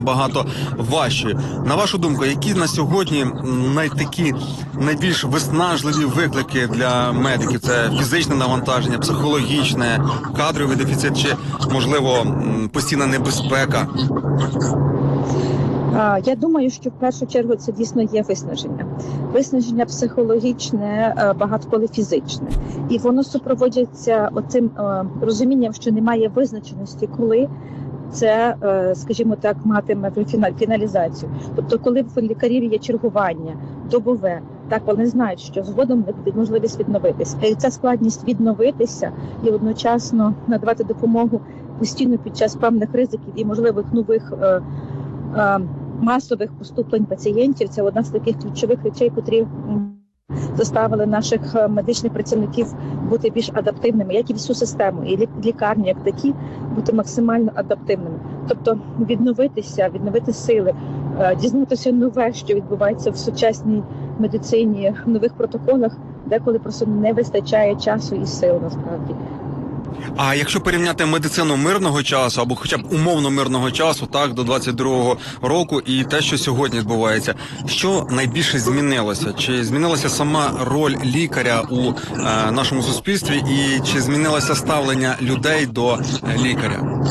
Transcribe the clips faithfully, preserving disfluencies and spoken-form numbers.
багато важчі. На вашу думку, які на сьогодні найтакі найбільш виснажливі виклики для медиків? Це фізичне навантаження, психологічне, кадровий дефіцит чи, можливо, постійна небезпека? Я думаю, що в першу чергу це дійсно є виснаження. Виснаження психологічне, багато коли фізичне. І воно супроводжується оцим розумінням, що немає визначеності, коли це, скажімо так, матиме фіналізацію. Тобто, коли в лікарів є чергування, добове, так вони знають, що згодом буде можливість відновитися. І ця складність відновитися і одночасно надавати допомогу постійно під час певних ризиків і можливих нових масових поступлень пацієнтів, це одна з таких ключових речей, котрі заставили наших медичних працівників бути більш адаптивними, як і всю систему, і лікарні, як такі, бути максимально адаптивними. Тобто відновитися, відновити сили, дізнатися нове, що відбувається в сучасній медицині, в нових протоколах, деколи просто не вистачає часу і сил насправді. А якщо порівняти медицину мирного часу, або хоча б умовно мирного часу, так, до двадцять другого року, і те, що сьогодні відбувається, що найбільше змінилося? Чи змінилася сама роль лікаря у е, нашому суспільстві, і чи змінилося ставлення людей до лікаря?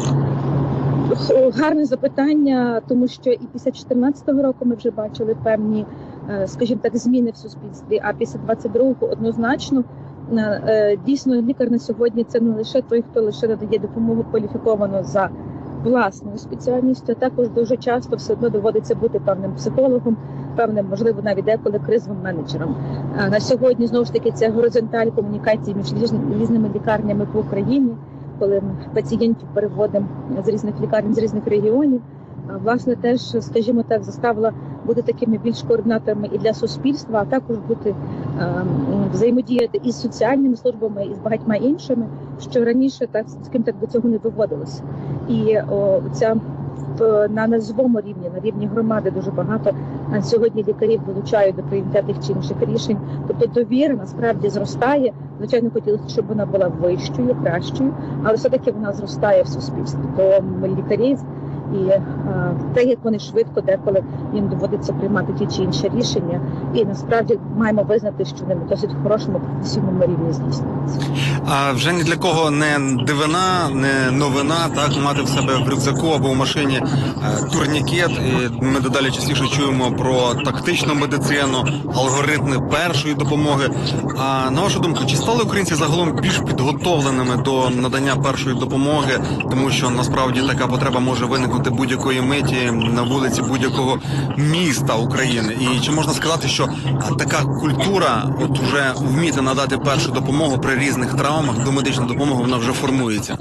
Гарне запитання, тому що і після чотирнадцятого року ми вже бачили певні, скажімо так, зміни в суспільстві, а після двадцять другого однозначно. Дійсно, лікар на сьогодні це не лише той, хто лише надає допомогу кваліфіковано за власною спеціальністю, а також дуже часто все одно доводиться бути певним психологом, певним, можливо, навіть деколи кризовим менеджером. На сьогодні, знову ж таки, це горизонталь комунікації між різними лікарнями по Україні, коли ми пацієнтів переводимо з різних лікарень, з різних регіонів. Власне, теж, скажімо так, заставила бути такими більш координаторами і для суспільства, а також бути е, взаємодіяти із соціальними службами, і з багатьма іншими, що раніше так, скажімо так, до цього не доводилося. І о, ця в, на низовому рівні, на рівні громади дуже багато на сьогодні лікарів долучають до прийняття тих чи інших рішень. Тобто довіра насправді зростає. Звичайно, хотілося, щоб вона була вищою, кращою, але все-таки вона зростає в суспільстві. То лікарі і е, те, як вони швидко деколи їм доводиться приймати ті чи інші рішення, і насправді маємо визнати, що вони досить хорошому професійному рівні здійснюються. А вже ні для кого не дивина, не новина, так, мати в себе в рюкзаку або в машині е, турнікет. І ми дедалі частіше чуємо про тактичну медицину, алгоритми першої допомоги. А на вашу думку, чи стали українці загалом більш підготовленими до надання першої допомоги, тому що насправді така потреба може виникнути будь-якої миті на вулиці будь-якого міста України? І чи можна сказати, що така культура, от уже вміти надати першу допомогу при різних травмах, до медичної допомоги, вона вже формується?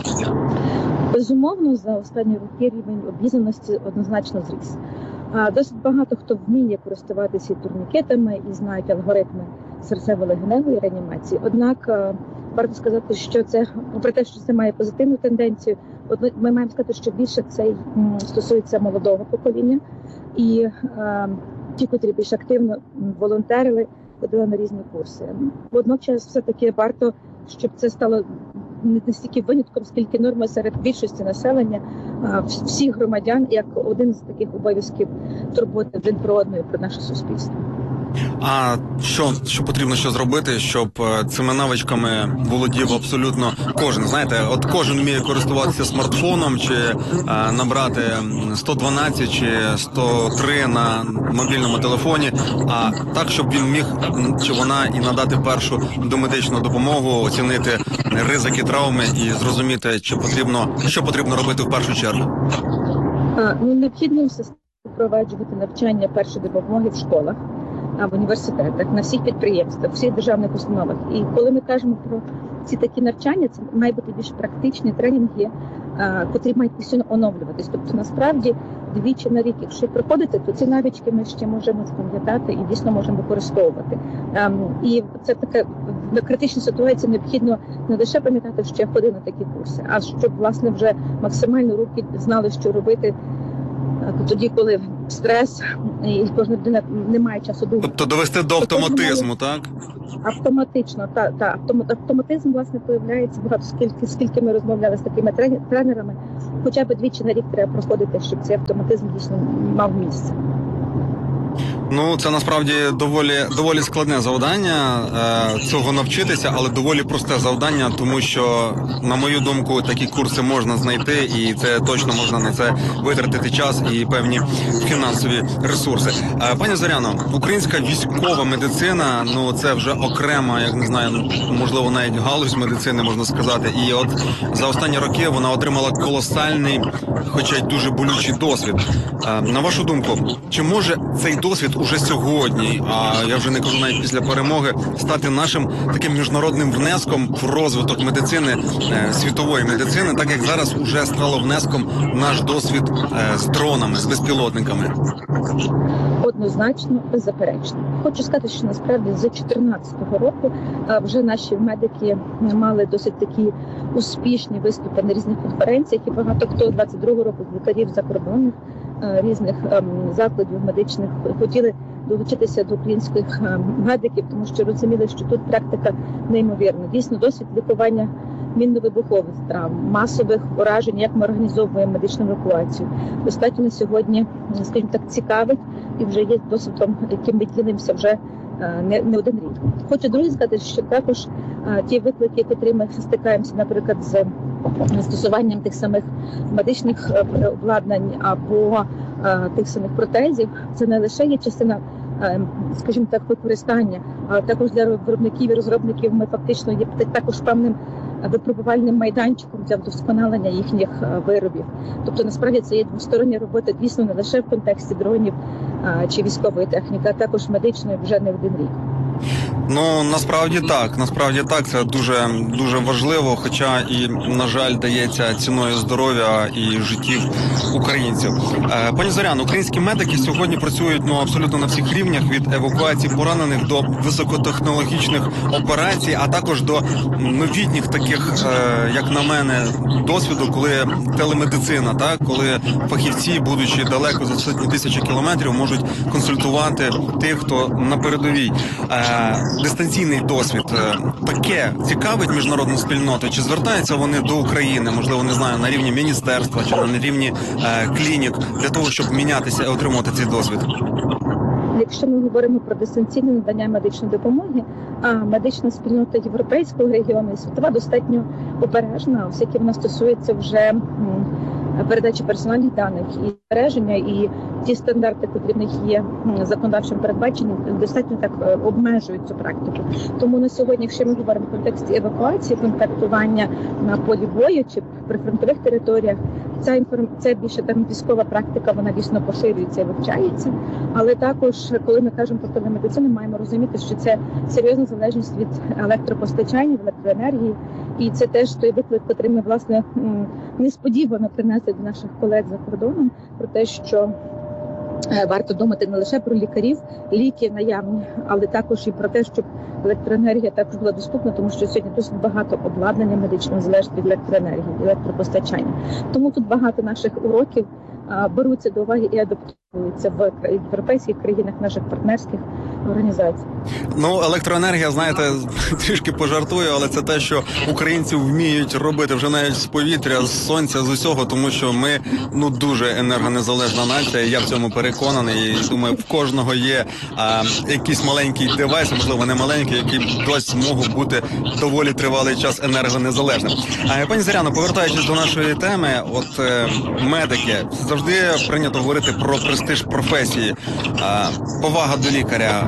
Безумовно, за останні роки рівень обізнаності однозначно зріс. Досить багато хто вміє користуватися турнікетами і знають алгоритми серцево-легеневої реанімації. Однак варто сказати, що це, попри те, що це має позитивну тенденцію, ми маємо сказати, що більше це стосується молодого покоління. І е, ті, котрі більш активно волонтерили, ходили на різні курси. Водночас все-таки варто, щоб це стало не стільки винятком, скільки нормою серед більшості населення, всіх громадян, як один з таких обов'язків турботи один про одного, про наше суспільство. А що, що потрібно що зробити, щоб цими навичками володів абсолютно кожен? Знаєте, от кожен вміє користуватися смартфоном, чи а, набрати сто дванадцять чи сто три на мобільному телефоні, а так, щоб він міг, чи вона, і надати першу домедичну допомогу, оцінити ризики травми і зрозуміти, чи потрібно, що потрібно робити в першу чергу. А, ну, необхідно впроваджувати навчання першої допомоги в школах, в університетах, на всіх підприємствах, всіх державних установах. І коли ми кажемо про ці такі навчання, це мають бути більш практичні тренінги, котрі мають постійно оновлюватись. Тобто, насправді, двічі на рік, якщо приходити, то ці навички ми ще можемо запам'ятати і дійсно можемо використовувати. І це така, в критичній ситуації необхідно не лише пам'ятати, що я ходив на такі курси, а щоб, власне, вже максимально руки знали, що робити Е, Тоді, коли стрес і кожна людина не має часу думати. Тобто довести до автоматизму, так? Автоматично, та, та автомат, автоматизм власне появляється багато, скільки скільки ми розмовляли з такими трені- тренерами, хоча б двічі на рік треба проходити, щоб цей автоматизм дійсно мав місце. Ну, це насправді доволі доволі складне завдання е, цього навчитися, але доволі просте завдання, тому що, на мою думку, такі курси можна знайти, і це точно можна на це витратити час і певні фінансові ресурси. Е, пані Зоряно, українська військова медицина, ну це вже окрема, як не знаю, можливо, навіть галузь медицини можна сказати. І от за останні роки вона отримала колосальний, хоча й дуже болючий досвід. Е, на вашу думку, чи може цей досвід уже сьогодні, а я вже не кажу навіть після перемоги, стати нашим таким міжнародним внеском в розвиток медицини, е, світової медицини, так як зараз уже стало внеском наш досвід е, з дронами, з безпілотниками? Однозначно, беззаперечно. Хочу сказати, що насправді з дві тисячі чотирнадцятого року а, вже наші медики мали досить такі успішні виступи на різних конференціях, і багато хто двадцять другого року з лікарів закордонних а, різних а, закладів медичних хотіли долучитися до українських а, медиків, тому що розуміли, що тут практика неймовірна. Дійсно, досвід лікування мінно-вибухових травм, масових уражень, як ми організовуємо медичну евакуацію. Достатньо на сьогодні, скажімо так, цікавить і вже є досвідом, яким ми ділимося вже не, не один рік. Хочу друге сказати, що також а, ті виклики, які ми стикаємося, наприклад, з застосуванням тих самих медичних обладнань або а, тих самих протезів, це не лише є частина, а, скажімо так, використання, а також для виробників і розробників ми фактично є також певним випробувальним майданчиком для вдосконалення їхніх виробів. Тобто, насправді, це є двостороння робота, дійсно, не лише в контексті дронів а, чи військової техніки, а також медичної вже не один рік. Ну, насправді так, насправді так, це дуже, дуже важливо, хоча і, на жаль, дається ціною здоров'я і життів українців. Е, пані Зоряно, українські медики сьогодні працюють, ну, абсолютно на всіх рівнях, від евакуації поранених до високотехнологічних операцій, а також до новітніх таких, е, як на мене, досвіду, коли телемедицина, так, коли фахівці, будучи далеко за сотні тисячі кілометрів, можуть консультувати тих, хто на передовій. Е, дистанційний досвід таке цікавить міжнародну спільноту? Чи звертаються вони до України, можливо, не знаю, на рівні міністерства чи на рівні е, клінік для того, щоб мінятися і отримувати цей досвід? Якщо ми говоримо про дистанційне надання медичної допомоги, а медична спільнота європейського регіону і світова достатньо обережна, оскільки вона стосується вже передачі персональних даних і збереження, і ті стандарти, які в них є законодавчим передбачені, достатньо так обмежують цю практику. Тому на сьогодні, якщо ми говоримо в контексті евакуації, контактування на полі бою чи при фронтових територіях, ця інформ... ця більше там військова практика, вона дійсно поширюється і вивчається. Але також, коли ми кажемо про телемедицину, маємо розуміти, що це серйозна залежність від електропостачання, від електроенергії. І це теж той виклик, який ми, власне, несподівано принесли до наших колег за кордоном, про те, що варто думати не лише про лікарів, ліки наявні, але також і про те, щоб електроенергія також була доступна, тому що сьогодні досить багато обладнання медичного залежить від електроенергії, електропостачання. Тому тут багато наших уроків беруться до уваги і адаптуються в європейських країнах, наших партнерських організацій. Ну, електроенергія, знаєте, трішки пожартую, але це те, що українці вміють робити вже навіть з повітря, з сонця, з усього, тому що ми, ну, дуже енергонезалежна нація, я в цьому переконаний, і думаю, в кожного є а, якийсь маленький девайс, можливо, не маленький, який дасть змогу бути доволі тривалий час енергонезалежним. А, пані Зоряно, повертаючись до нашої теми, от е, медики, завжди прийнято говорити про престиж професії, а, повага до лікаря,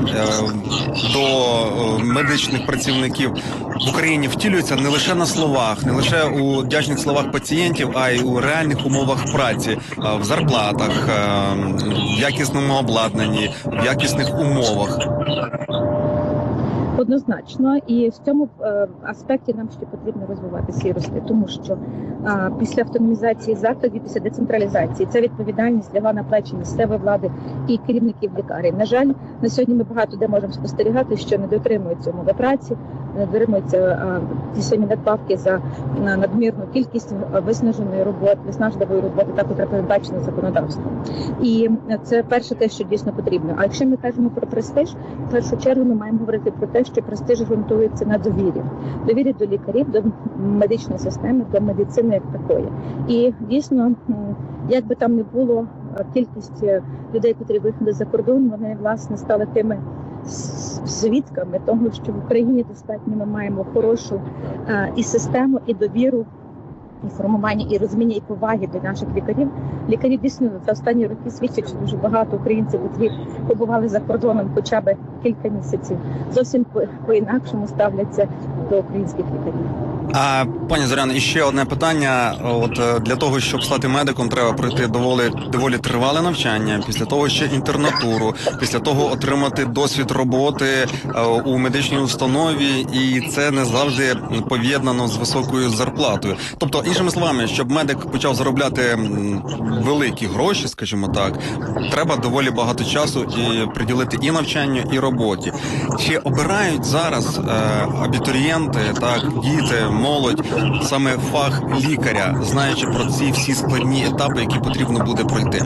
до медичних працівників в Україні втілюється не лише на словах, не лише у вдячних словах пацієнтів, а й у реальних умовах праці, в зарплатах, в якісному обладнанні, в якісних умовах. Однозначно, і в цьому е, аспекті нам ще потрібно розвиватися і рости, тому що е, після автономізації закладів, після децентралізації, ця відповідальність лягла на плечі місцевої влади і керівників лікарень. На жаль, на сьогодні ми багато де можемо спостерігати, що не дотримуються умови праці, не дотримуються е, ті самі надбавки за на надмірну кількість виснаженої роботи, виснажливої роботи, так як передбачено законодавством. І це перше те, що дійсно потрібно. А якщо ми кажемо про престиж, в першу чергу ми маємо говорити про те, що престиж ґрунтується на довірі. Довірі до лікарів, до медичної системи, до медицини як такої. І дійсно, як би там не було, кількість людей, які виїхали за кордон, вони, власне, стали тими свідками того, що в Україні достатньо ми маємо хорошу і систему, і довіру, і формування, і розуміння, і поваги до наших лікарів. Лікарі дійсно за останні роки свідчать, що дуже багато українців, які побували за кордоном хоча б кілька місяців, зовсім по-інакшому ставляться до українських лікарів. А пані Зоряно, і ще одне питання. От для того, щоб стати медиком, треба пройти доволі доволі тривале навчання, після того ще інтернатуру, після того отримати досвід роботи у медичній установі, і це не завжди поєднано з високою зарплатою. Тобто, іншими словами, щоб медик почав заробляти великі гроші, скажімо так, треба доволі багато часу і приділити і навчанню, і роботі. Чи обирають зараз е, абітурієнти, так, діти, молодь, саме фах лікаря, знаючи про ці всі складні етапи, які потрібно буде пройти?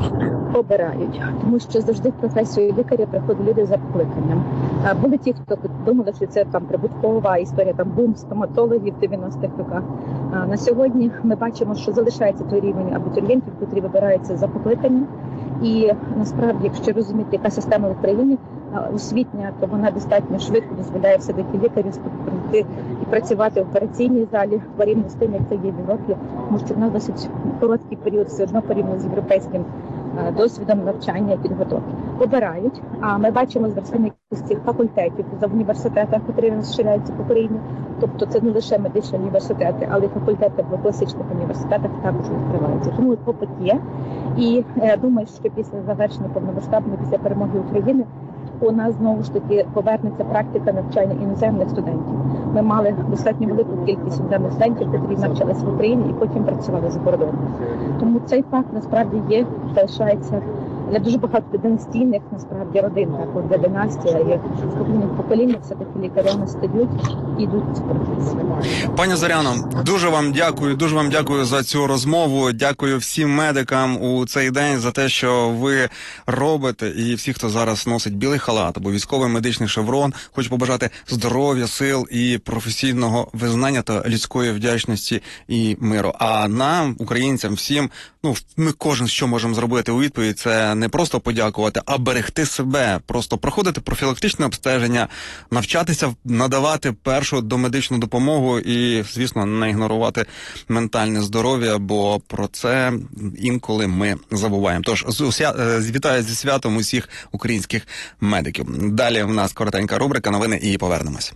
Обирають, тому що завжди в професію лікаря приходять люди за покликанням. Були ті, хто думали, що це там прибуткова історія, там бум стоматологів в дев'яностих роках. На сьогодні ми бачимо, що залишається той рівень абітурієнтів, які вибираються за покликанням. І насправді, якщо розуміти, яка система в Україні освітня, то вона достатньо швидко дозволяє все-таки лікарю прийти і працювати в операційній залі порівняно з тим, як це є в Європі, тому що в нас досить короткий період все одно порівняно з європейським досвідом навчання і підготовки. Обирають, а ми бачимо зростання кількості факультетів за університетах, які розширяються по Україні. Тобто це не лише медичні університети, але й факультети в класичних університетах також відкриваються. Тому попит є. І я думаю, що після завершення повномасштабної, після перемоги України, у нас знову ж таки повернеться практика навчання іноземних студентів. Ми мали достатньо велику кількість іноземних студентів, які навчалися в Україні і потім працювали за кордоном. Тому цей факт насправді є, залишається для дуже багато династійних насправді родин, так от де династія є з покоління в покоління, все-таки лікарями стають і йдуть в професію. Пані Зоряно, дуже вам дякую, дуже вам дякую за цю розмову. Дякую всім медикам у цей день за те, що ви робите, і всі, хто зараз носить білий халат або військовий медичний шеврон, хочу побажати здоров'я, сил і професійного визнання та людської вдячності і миру. А нам, українцям, всім, ну, ми кожен що можемо зробити у відповідь, це не просто подякувати, а берегти себе, просто проходити профілактичне обстеження, навчатися надавати першу домедичну допомогу і, звісно, не ігнорувати ментальне здоров'я, бо про це інколи ми забуваємо. Тож, вітаю зі святом усіх українських медиків. Далі в нас коротенька рубрика «Новини» і повернемось.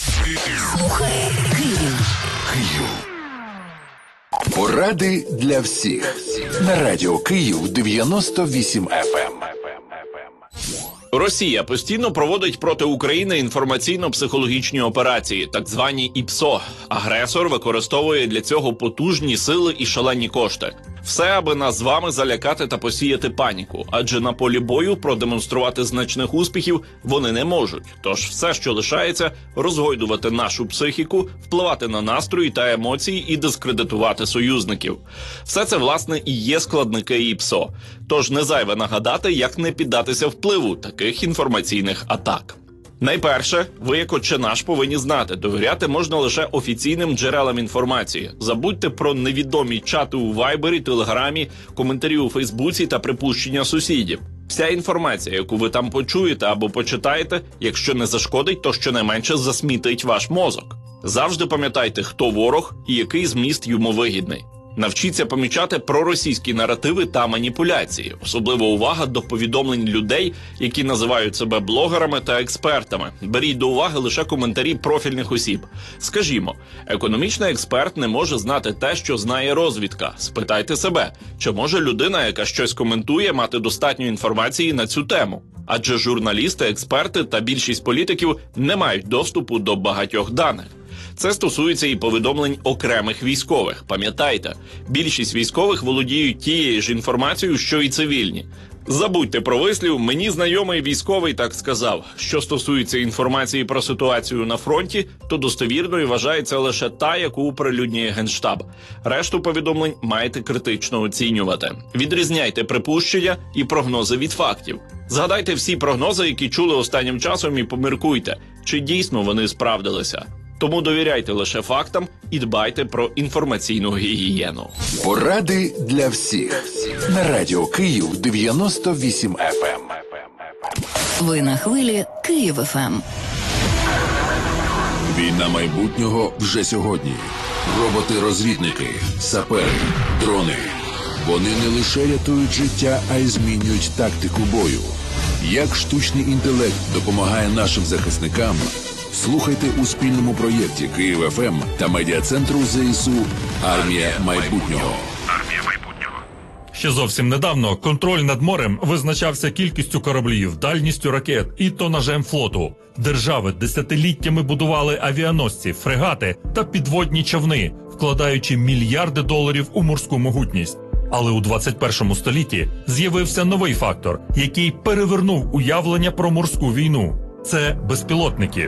Слухай Київ. Київ. Поради для всіх. На радіо Київ дев'яносто вісім еф ем. Росія постійно проводить проти України інформаційно-психологічні операції, так звані ІПСО. Агресор використовує для цього потужні сили і шалені кошти. Все, аби нас з вами залякати та посіяти паніку, адже на полі бою продемонструвати значних успіхів вони не можуть. Тож все, що лишається – розгойдувати нашу психіку, впливати на настрої та емоції і дискредитувати союзників. Все це, власне, і є складники ІПСО. Тож не зайве нагадати, як не піддатися впливу таких інформаційних атак. Найперше, ви як отче наш повинні знати, довіряти можна лише офіційним джерелам інформації. Забудьте про невідомі чати у Вайбері, Телеграмі, коментарі у Фейсбуці та припущення сусідів. Вся інформація, яку ви там почуєте або почитаєте, якщо не зашкодить, то щонайменше засмітить ваш мозок. Завжди пам'ятайте, хто ворог і який зміст йому вигідний. Навчіться помічати проросійські наративи та маніпуляції. Особлива увага до повідомлень людей, які називають себе блогерами та експертами. Беріть до уваги лише коментарі профільних осіб. Скажімо, економічний експерт не може знати те, що знає розвідка. Спитайте себе, чи може людина, яка щось коментує, мати достатньо інформації на цю тему? Адже журналісти, експерти та більшість політиків не мають доступу до багатьох даних. Це стосується і повідомлень окремих військових. Пам'ятайте, більшість військових володіють тією ж інформацією, що і цивільні. Забудьте про вислів «мені знайомий військовий так сказав». Що стосується інформації про ситуацію на фронті, то достовірною вважається лише та, яку оприлюднює Генштаб. Решту повідомлень маєте критично оцінювати. Відрізняйте припущення і прогнози від фактів. Згадайте всі прогнози, які чули останнім часом, і поміркуйте, чи дійсно вони справдилися. Тому довіряйте лише фактам і дбайте про інформаційну гігієну. Поради для всіх на радіо Київ дев'яносто вісім еф ем. Ви на хвилі Київ еф ем. Війна майбутнього вже сьогодні. Роботи-розвідники, сапери, дрони. Вони не лише рятують життя, а й змінюють тактику бою. Як штучний інтелект допомагає нашим захисникам? Слухайте у спільному проєкті Київ еф ем та медіа-центру зе ес у «Армія майбутнього». Ще зовсім недавно контроль над морем визначався кількістю кораблів, дальністю ракет і тонажем флоту. Держави десятиліттями будували авіаносці, фрегати та підводні човни, вкладаючи мільярди доларів у морську могутність. Але у двадцять першому столітті з'явився новий фактор, який перевернув уявлення про морську війну. Це безпілотники.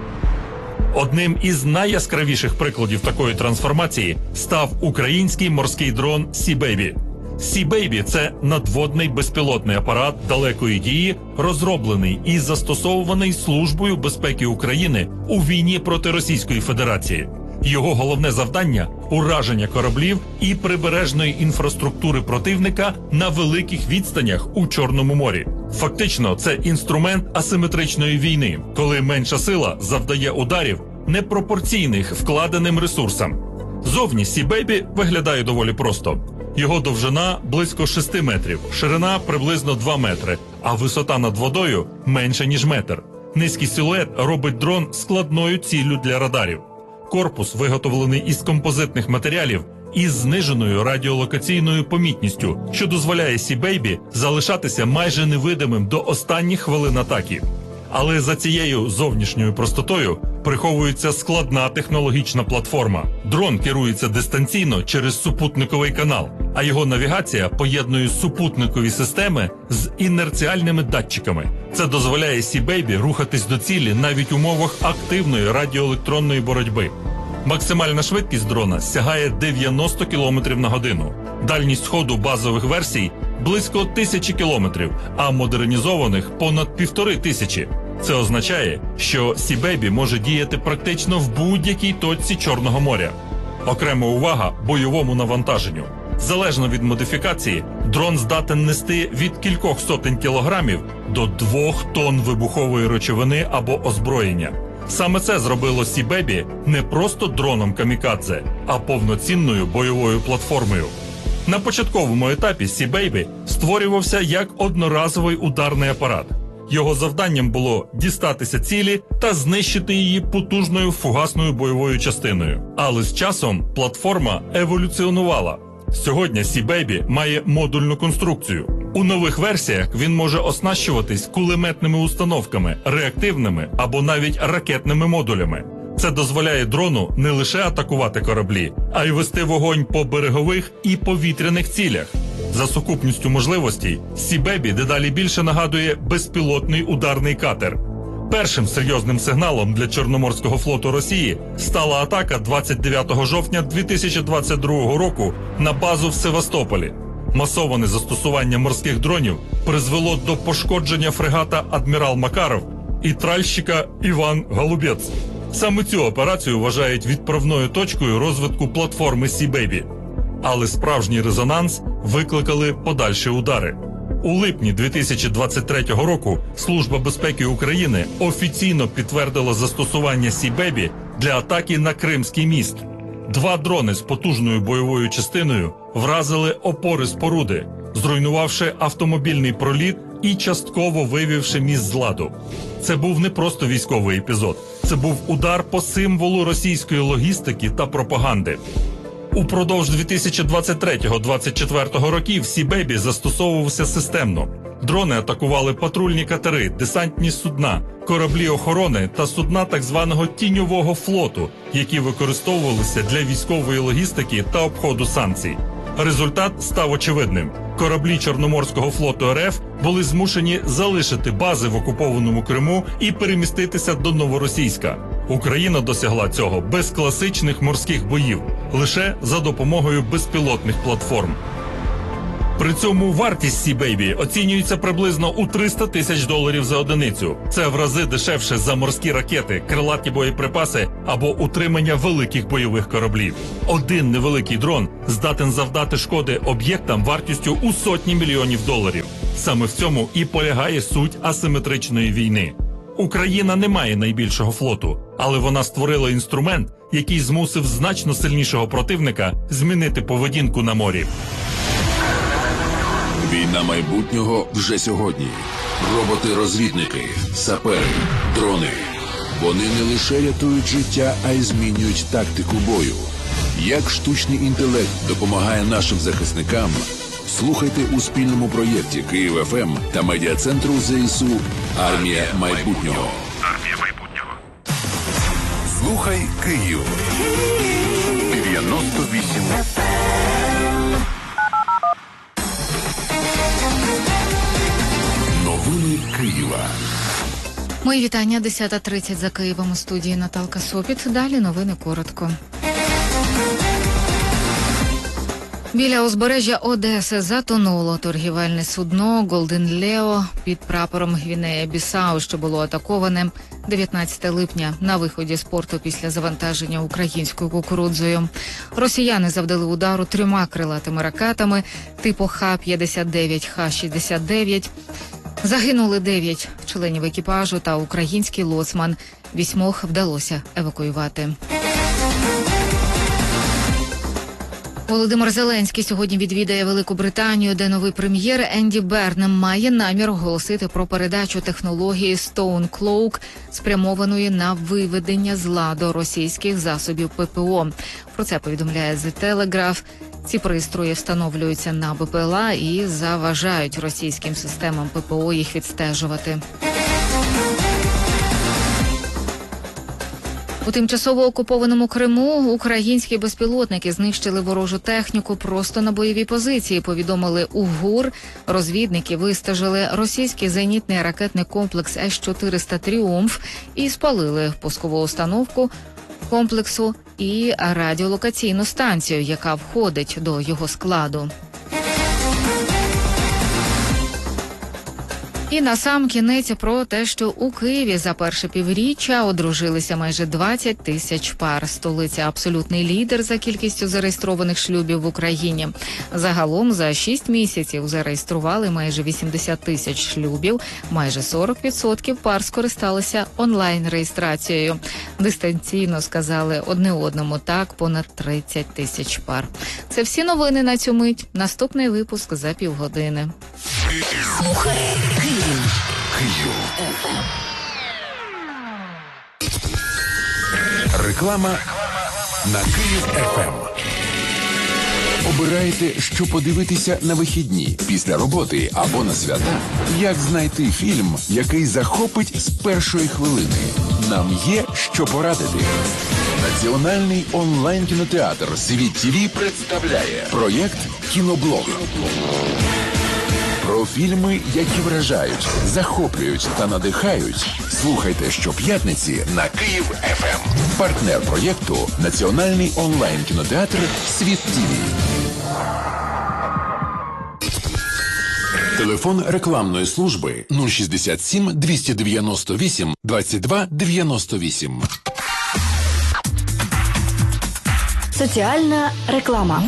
Одним із найяскравіших прикладів такої трансформації став український морський дрон Сі Бейбі. Сі Бейбі – це надводний безпілотний апарат далекої дії, розроблений і застосовуваний Службою безпеки України у війні проти Російської Федерації. Його головне завдання – ураження кораблів і прибережної інфраструктури противника на великих відстанях у Чорному морі. Фактично, це інструмент асиметричної війни, коли менша сила завдає ударів непропорційних вкладеним ресурсам. Зовні Сі Бейбі виглядає доволі просто. Його довжина близько шести метрів, ширина приблизно два метри, а висота над водою менше, ніж метр. Низький силует робить дрон складною ціллю для радарів. Корпус виготовлений із композитних матеріалів із зниженою радіолокаційною помітністю, що дозволяє Сі Бейбі залишатися майже невидимим до останніх хвилин атаки. Але за цією зовнішньою простотою приховується складна технологічна платформа. Дрон керується дистанційно через супутниковий канал, а його навігація поєднує супутникові системи з інерціальними датчиками. Це дозволяє Сі Бейбі рухатись до цілі навіть в умовах активної радіоелектронної боротьби. Максимальна швидкість дрона сягає дев'яносто кілометрів на годину. Дальність ходу базових версій – близько тисячі кілометрів, а модернізованих – понад півтори тисячі. Це означає, що Сі Бейбі може діяти практично в будь-якій точці Чорного моря. Окрема увага бойовому навантаженню. Залежно від модифікації, дрон здатен нести від кількох сотень кілограмів до двох тонн вибухової речовини або озброєння. Саме це зробило Сі Бейбі не просто дроном камікадзе, а повноцінною бойовою платформою. На початковому етапі Сі Бейбі створювався як одноразовий ударний апарат. Його завданням було дістатися цілі та знищити її потужною фугасною бойовою частиною. Але з часом платформа еволюціонувала. Сьогодні Сі Бейбі має модульну конструкцію. У нових версіях він може оснащуватись кулеметними установками, реактивними або навіть ракетними модулями. Це дозволяє дрону не лише атакувати кораблі, а й вести вогонь по берегових і повітряних цілях. За сукупністю можливостей, Сі Бейбі дедалі більше нагадує безпілотний ударний катер. Першим серйозним сигналом для Чорноморського флоту Росії стала атака двадцять дев'ятого жовтня дві тисячі двадцять другого року на базу в Севастополі. Масоване застосування морських дронів призвело до пошкодження фрегата «Адмірал Макаров» і тральщика «Іван Голубець». Саме цю операцію вважають відправною точкою розвитку платформи Сі Бейбі. Але справжній резонанс викликали подальші удари. У липні дві тисячі двадцять третього року Служба безпеки України офіційно підтвердила застосування Сі Бейбі для атаки на Кримський міст. Два дрони з потужною бойовою частиною вразили опори споруди, зруйнувавши автомобільний проліт і частково вивівши міст з ладу. Це був не просто військовий епізод. Це був удар по символу російської логістики та пропаганди. Упродовж дві тисячі двадцять третього - двадцять четвертого років Сі-Бейбі застосовувався системно. Дрони атакували патрульні катери, десантні судна, кораблі охорони та судна так званого тіньового флоту, які використовувалися для військової логістики та обходу санкцій. Результат став очевидним. Кораблі Чорноморського флоту РФ були змушені залишити бази в окупованому Криму і переміститися до Новоросійська. Україна досягла цього без класичних морських боїв, лише за допомогою безпілотних платформ. При цьому вартість Сі-Бейбі оцінюється приблизно у триста тисяч доларів за одиницю. Це в рази дешевше за морські ракети, крилаті боєприпаси або утримання великих бойових кораблів. Один невеликий дрон здатен завдати шкоди об'єктам вартістю у сотні мільйонів доларів. Саме в цьому і полягає суть асиметричної війни. Україна не має найбільшого флоту, але вона створила інструмент, який змусив значно сильнішого противника змінити поведінку на морі. Війна майбутнього вже сьогодні. Роботи-розвідники, сапери, дрони. Вони не лише рятують життя, а й змінюють тактику бою. Як штучний інтелект допомагає нашим захисникам, слухайте у спільному проєкті Київ ФМ та медіа-центру ЗСУ «Армія майбутнього». Армія майбутнього. Слухай Київ. дев'яносто вісім. Новини Києва. Мої вітання, десята тридцять за Києвом, у студії Наталка Сопіт. Далі новини коротко. Біля узбережжя Одеси затонуло торгівельне судно «Голден Лео» під прапором Гвінея-Бісау, що було атаковане дев'ятнадцятого липня на виході з порту після завантаження українською кукурудзою. Росіяни завдали удару трьома крилатими ракетами типу Х п'ятдесят дев'ять, Х шістдесят дев'ять. Загинули дев'ять членів екіпажу та український лоцман. Вісьмох вдалося евакуювати. Володимир Зеленський сьогодні відвідає Велику Британію, де новий прем'єр Енді Бернем має намір оголосити про передачу технології Stone Cloak, спрямованої на виведення з ладу російських засобів ППО. Про це повідомляє The Telegraph. Ці пристрої встановлюються на БПЛА і заважають російським системам ППО їх відстежувати. У тимчасово окупованому Криму українські безпілотники знищили ворожу техніку просто на бойові позиції, повідомили у ГУР. Розвідники вистежили російський зенітний ракетний комплекс С чотириста «Тріумф» і спалили пускову установку комплексу і радіолокаційну станцію, яка входить до його складу. І на сам кінець про те, що у Києві за перше півріччя одружилися майже двадцять тисяч пар. Столиця – абсолютний лідер за кількістю зареєстрованих шлюбів в Україні. Загалом за шість місяців зареєстрували майже вісімдесят тисяч шлюбів. Майже сорок відсотків пар скористалися онлайн-реєстрацією. Дистанційно сказали одне одному так понад тридцять тисяч пар. Це всі новини на цю мить. Наступний випуск за півгодини. Слухай Київ. Реклама на Київ ФМ. Обираєте, що подивитися на вихідні, після роботи або на свята? Як знайти фільм, який захопить з першої хвилини? Нам є що порадити. Національний онлайн-кінотеатр «Світ ТІВІ» представляє проєкт «Кіноблог». Про фільми, які вражають, захоплюють та надихають. Слухайте щоп'ятниці на Київ ФМ. Партнер проєкту – Національний онлайн-кінотеатр «Світ ТІВІ». Телефон рекламної служби нуль шістдесят сім двісті дев'яносто вісім двадцять два дев'яносто вісім. Соціальна реклама.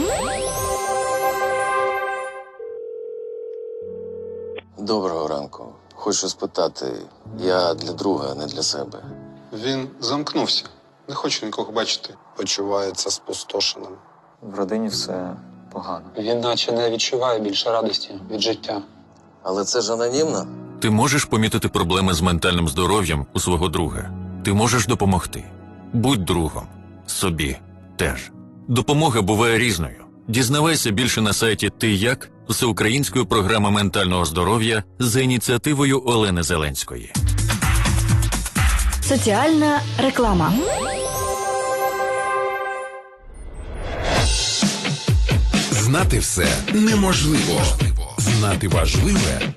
Доброго ранку. Хочу спитати, я для друга, а не для себе. Він замкнувся. Не хочу нікого бачити. Почувається спустошеним. В родині все погано. Він наче не відчуває більше радості від життя. Але це ж анонімно. Ти можеш помітити проблеми з ментальним здоров'ям у свого друга. Ти можеш допомогти. Будь другом. Собі теж. Допомога буває різною. Дізнавайся більше на сайті «Ти як» всеукраїнської програми ментального здоров'я за ініціативою Олени Зеленської. Соціальна реклама. Знати все неможливо. Знати важливе